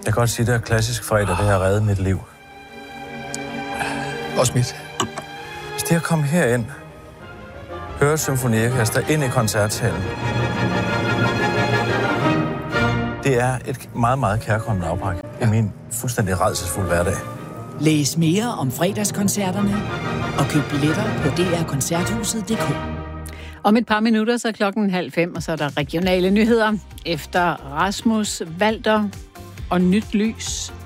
Jeg kan godt sige, at det er klassisk fredag, det har reddet mit liv. Også mit. Hvis det at komme herind, høre et symfoniorkester ind i koncertsalen, det er et meget, meget kærkommende afbræk i min fuldstændig rædselsfulde hverdag. Læs mere om fredagskoncerterne og køb billetter på drkoncerthuset.dk. Om et par minutter, så 4:30, og så er der regionale nyheder. Efter Rasmus, Walter og Nyt Lys